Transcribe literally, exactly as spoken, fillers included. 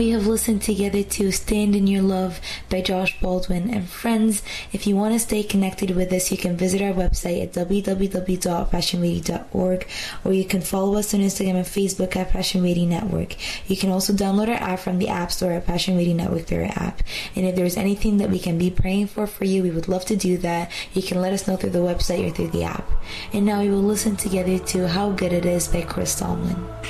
we have listened together to Stand in Your Love by Josh Baldwin. And friends, if you want to stay connected with us, you can visit our website at w w w dot passion radio dot org, or you can follow us on Instagram and Facebook at Passion Radio Network. You can also download our app from the App Store at Passion Radio Network through our app. And if there's anything that we can be praying for for you, we would love to do that. You can let us know through the website or through the app. And now we will listen together to How Good It Is by Chris Tomlin.